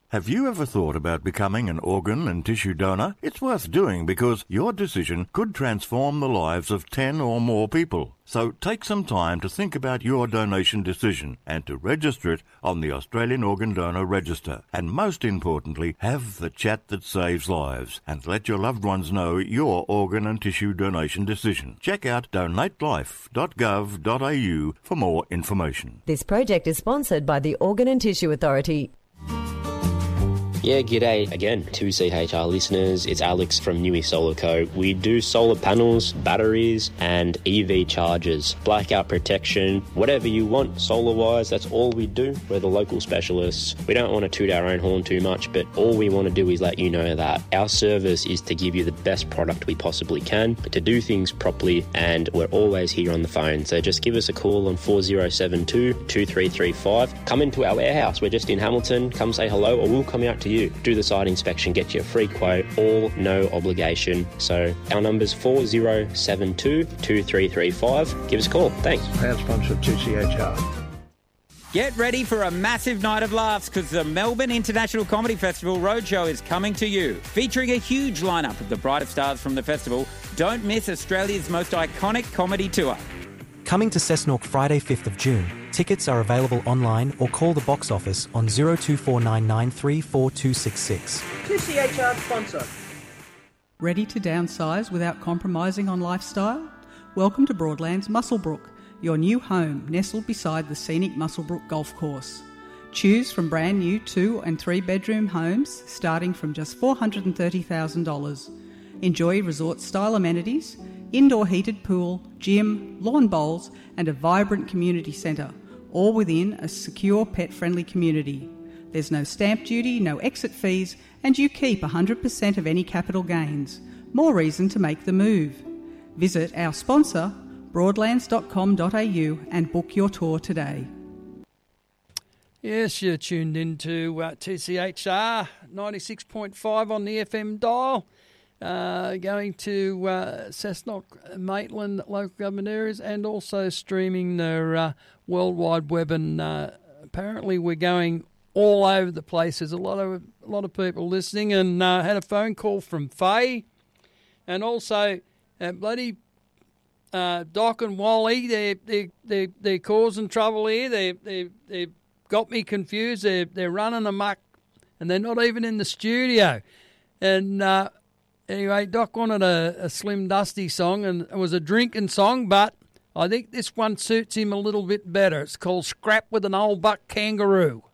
Have you ever thought about becoming an organ and tissue donor? It's worth doing because your decision could transform the lives of 10 or more people. So take some time to think about your donation decision and to register it on the Australian Organ Donor Register. And most importantly, have the chat that saves lives and let your loved ones know your organ and tissue donation decision. Check out donatelife.gov.au for more information. This project is sponsored by the Organ and Tissue Authority. Yeah, g'day again, 2CHR listeners. It's Alex from Newey Solar Co. We do solar panels, batteries and EV chargers, blackout protection, whatever you want solar-wise, that's all we do. We're the local specialists. We don't want to toot our own horn too much, but all we want to do is let you know that our service is to give you the best product we possibly can, to do things properly, and we're always here on the phone. So just give us a call on 4072 2335. Come into our warehouse. We're just in Hamilton. Come say hello or we'll come out to you. Do the site inspection, get you a free quote, all no obligation. So our number's 4072 2335. Give us a call. Thanks. Proud sponsor of 2CHR. Get ready for a massive night of laughs because the Melbourne International Comedy Festival Roadshow is coming to you. Featuring a huge lineup of the brightest stars from the festival, don't miss Australia's most iconic comedy tour. Coming to Cessnock Friday 5th of June. Tickets are available online or call the box office on 0249934266. 2CHR sponsor. Ready to downsize without compromising on lifestyle? Welcome to Broadlands Muswellbrook, your new home nestled beside the scenic Muswellbrook Golf Course. Choose from brand new 2 and 3 bedroom homes starting from just $430,000. Enjoy resort-style amenities, indoor heated pool, gym, lawn bowls and a vibrant community centre, all within a secure pet-friendly community. There's no stamp duty, no exit fees, and you keep 100% of any capital gains. More reason to make the move. Visit our sponsor, broadlands.com.au and book your tour today. Yes, you're tuned into 2CHR 96.5 on the FM dial. Going to Cessnock, Maitland local government areas, and also streaming their World Wide Web. And apparently, we're going all over the place. There's a lot of people listening, and had a phone call from Faye, and also bloody Doc and Wally. They're causing trouble here. They got me confused. They're running amok, and they're not even in the studio, and. Anyway, Doc wanted a Slim Dusty song, and it was a drinking song, but I think this one suits him a little bit better. It's called Scrap with an Old Buck Kangaroo.